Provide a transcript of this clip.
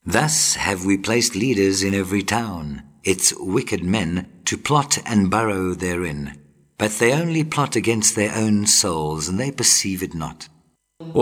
Thus have we placed leaders in every town, its wicked men, to plot and burrow therein. But they only plot against their own souls, and they perceive it not.